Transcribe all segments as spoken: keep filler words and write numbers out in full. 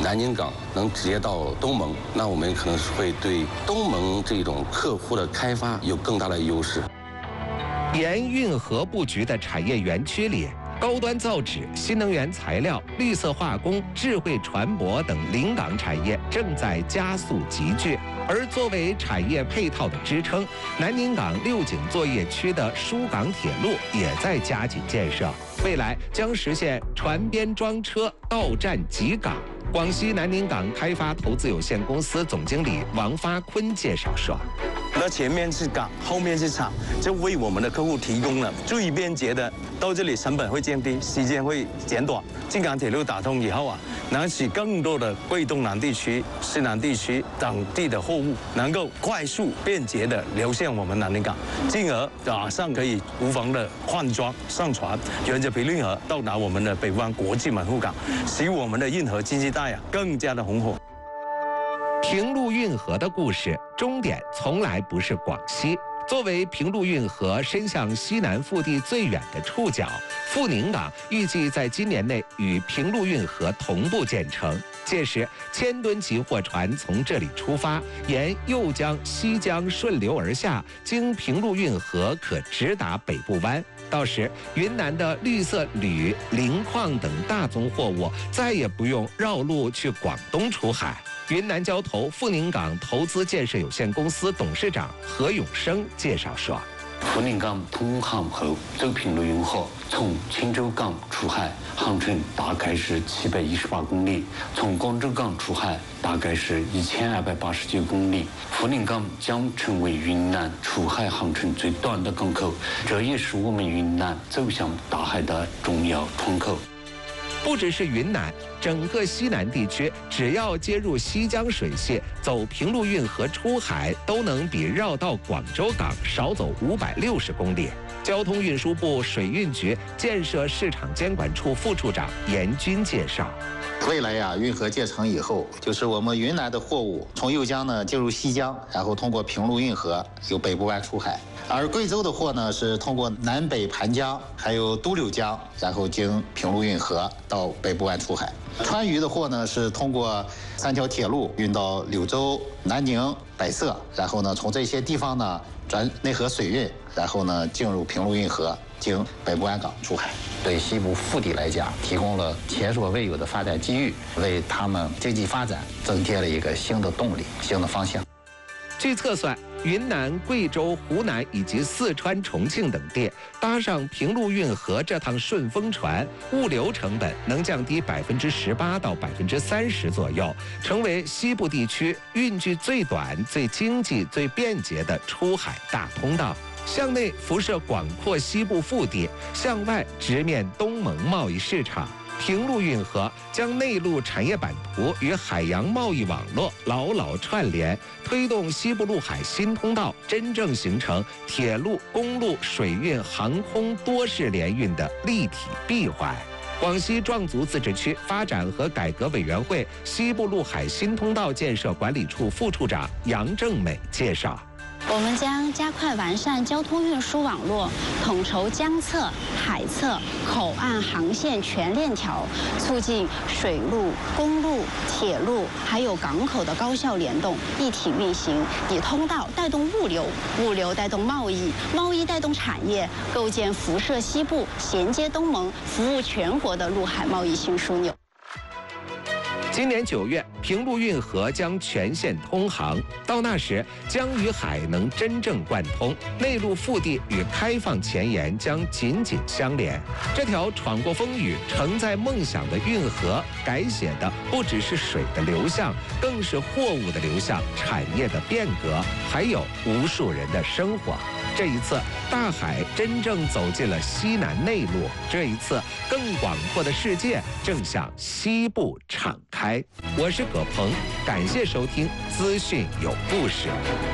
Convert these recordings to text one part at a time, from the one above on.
南宁港能直接到东盟，那我们可能是会对东盟这种客户的开发有更大的优势。 沿运河布局的产业园区里，高端造纸、新能源材料、绿色化工、智慧船舶等临港产业正在加速集聚。而作为产业配套的支撑，南宁港六景作业区的疏港铁路也在加紧建设，未来将实现船边装车、到站即港。广西南宁港开发投资有限公司总经理王发坤介绍说， 那前面是港，后面是厂，就为我们的客户提供了最便捷的，到这里成本会降低，时间会减短。京港铁路打通以后啊，能使更多的桂东南地区、西南地区等地的货物能够快速便捷的流向我们南宁港，进而马上可以无缝的换装上船，沿着平运河到达我们的北方国际门户港，使我们的运河经济带啊更加的红火。 平陆运河的故事终点从来不是广西。作为平陆运河伸向西南腹地最远的触角，富宁港预计在今年内与平陆运河同步建成。届时，千吨级货船从这里出发，沿右江、西江顺流而下，经平陆运河可直达北部湾。到时，云南的绿色铝、磷矿等大宗货物再也不用绕路去广东出海。云南交投富宁港投资建设有限公司董事长何永生介绍说， 富宁港通航后走平陆运河，从青州港出海，航程大概是七百一十八公里；从广州港出海，大概是一千二百八十九公里。富宁港将成为云南出海航程最短的港口，这也是我们云南走向大海的重要窗口。 不只是云南，整个西南地区只要接入西江水系，走平陆运河出海都能比绕道广州港少走五百六十公里。交通运输部水运局建设市场监管处副处长严军介绍， 未来呀、啊，运河建成以后，就是我们云南的货物从右江呢进入西江，然后通过平陆运河由北部湾出海；而贵州的货呢是通过南北盘江还有都柳江，然后经平陆运河到北部湾出海。川渝的货呢是通过三条铁路运到柳州、南宁、百色，然后呢从这些地方呢转内河水运，然后呢进入平陆运河，经北部湾港出海。对西部腹地来讲，提供了前所未有的发展机遇，为他们经济发展增添了一个新的动力、新的方向。 据测算，云南、贵州、湖南以及四川、重庆等地搭上平陆运河这趟顺风船，物流成本能降低百分之十八到百分之三十左右，成为西部地区运距最短、最经济、最便捷的出海大通道。向内辐射广阔西部腹地，向外直面东盟贸易市场。平陆运河将内陆产业版图与海洋贸易网络牢牢串联，推动西部陆海新通道真正形成铁路、公路、水运、航空多式联运的立体闭环。广西壮族自治区发展和改革委员会西部陆海新通道建设管理处副处长杨正美介绍， 我们将加快完善交通运输网络，统筹江侧、海侧、口岸航线全链条，促进水路、公路、铁路还有港口的高效联动、一体运行，以通道带动物流，物流带动贸易，贸易带动产业，构建辐射西部、衔接东盟、服务全国的陆海贸易新枢纽。 今年九月，平陆运河将全线通航，到那时，江与海能真正贯通，内陆腹地与开放前沿将紧紧相连。这条闯过风雨、承载梦想的运河，改写的不只是水的流向，更是货物的流向、产业的变革，还有无数人的生活。这一次，大海真正走进了西南内陆，这一次，更广阔的世界正向西部敞开。我是葛鹏，感谢收听资讯有故事。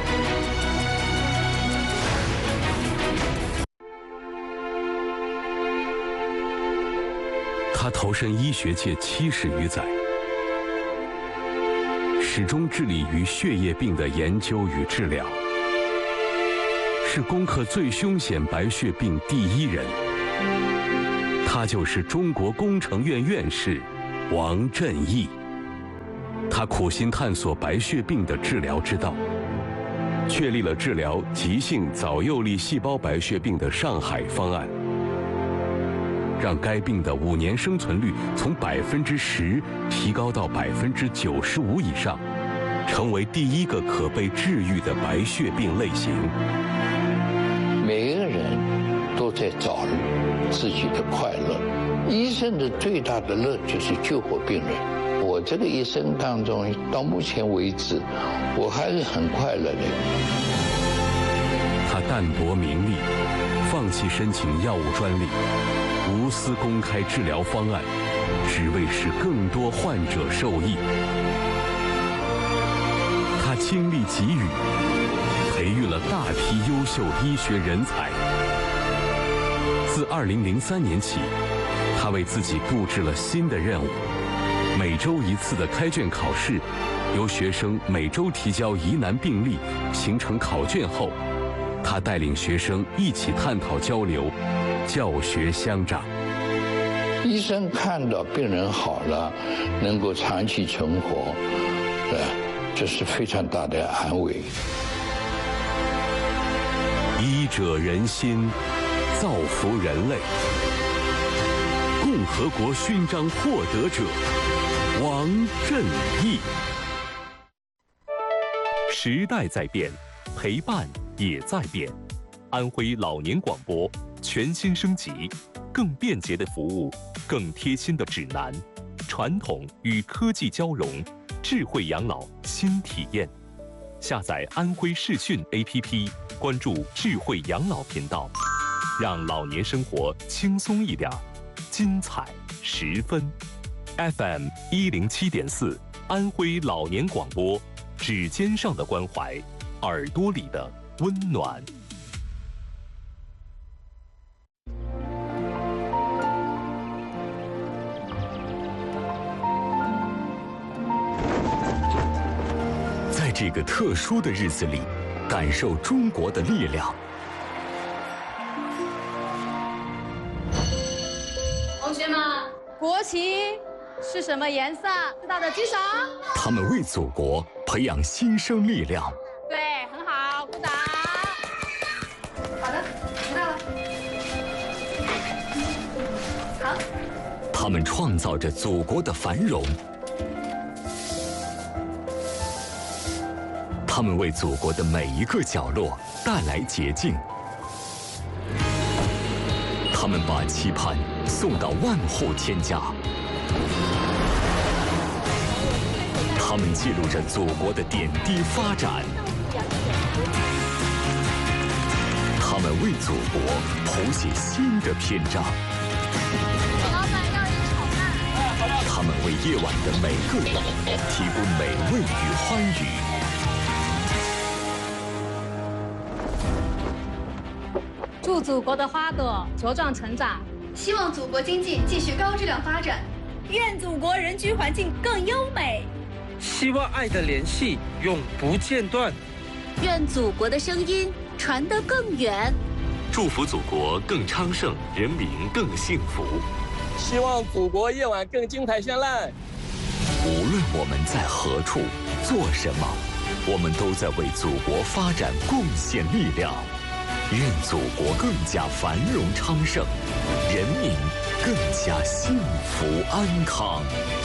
他投身医学界七十余载，始终致力于血液病的研究与治疗，是攻克最凶险白血病第一人。他就是中国工程院院士王振义。 他苦心探索白血病的治疗之道，确立了治疗急性早幼粒细胞白血病的上海方案，让该病的五年生存率从百分之十提高到百分之九十五以上，成为第一个可被治愈的白血病类型。 每个人都在找自己的快乐，医生的最大的乐就是救活病人。我这个一生当中，到目前为止，我还是很快乐的。 他淡泊名利，放弃申请药物专利，无私公开治疗方案，只为使更多患者受益。他倾力给予，培育了大批优秀医学人才。自二零零三年起，他为自己布置了新的任务。每周一次的开卷考试，由学生每周提交疑难病例，形成考卷后，他带领学生一起探讨交流，教学相长。 医生看到病人好了，能够长期存活，呃，这是非常大的安慰。 医者仁心，造福人类。共和国勋章获得者王振义。 时代在变，陪伴也在变。安徽老年广播全新升级，更便捷的服务，更贴心的指南，传统与科技交融，智慧养老新体验。下载安徽视讯 A P P， 关注智慧养老频道，让老年生活轻松一点，精彩十分。F M 一零七点四，安徽老年广播，指尖上的关怀，耳朵里的温暖。 在这个特殊的日子里，感受中国的力量。 同学们，国旗是什么颜色？知道的举手。 他们为祖国培养新生力量。 对，很好，鼓掌。好的，知道了。好。 他们创造着祖国的繁荣。他们为祖国的每一个角落带来洁净。他们把期盼送到万户千家。他们记录着祖国的点滴发展。他们为祖国谱写新的篇章。 老板要一炒饭。 他们为夜晚的每个人提供美味与欢愉。 祝祖国的花朵茁壮成长， 希望祖国经济继续高质量发展， 愿祖国人居环境更优美， 希望爱的联系永不间断， 愿祖国的声音传得更远， 祝福祖国更昌盛，人民更幸福， 希望祖国夜晚更精彩绚烂。 无论我们在何处做什么，我们都在为祖国发展贡献力量。愿祖国更加繁荣昌盛，人民更加幸福安康。